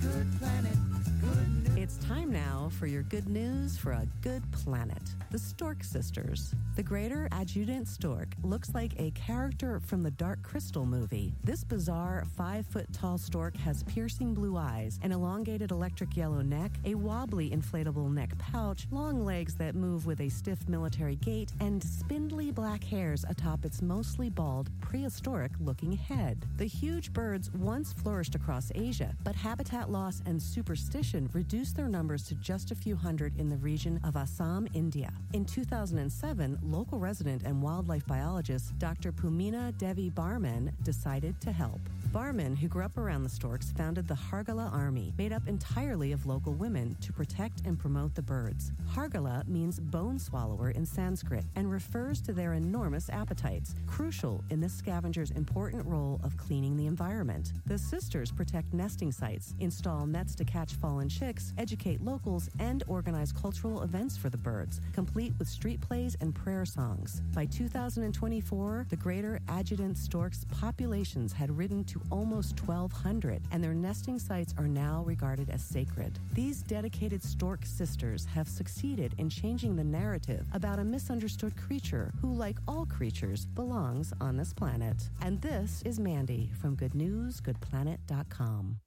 Good Planet, good news. It's time now for your good news for a good planet. The Stork Sisters. The greater adjutant stork looks like a character from the Dark Crystal movie. This bizarre 5-foot-tall stork has piercing blue eyes, an elongated electric yellow neck, a wobbly inflatable neck pouch, long legs that move with a stiff military gait, and spindly black hairs atop its mostly bald, prehistoric-looking head. The huge birds once flourished across Asia, but habitat loss and superstition reduced their numbers to just a few hundred in the region of Assam, India. In 2007, local resident and wildlife biologist Dr. Pumina Devi Barman decided to help. Barman, who grew up around the storks, founded the Hargala Army, made up entirely of local women to protect and promote the birds. Hargala means bone swallower in Sanskrit and refers to their enormous appetites, crucial in this scavenger's important role of cleaning the environment. The sisters protect nesting sites, install nets to catch fallen chicks, educate locals, and organize cultural events for the birds, complete with street plays and prayer songs. By 2024, the greater adjutant storks' populations had risen to almost 1,200, and their nesting sites are now regarded as sacred. These dedicated stork sisters have succeeded in changing the narrative about a misunderstood creature who, like all creatures, belongs on this planet. And this is Mandy from GoodNewsGoodPlanet.com.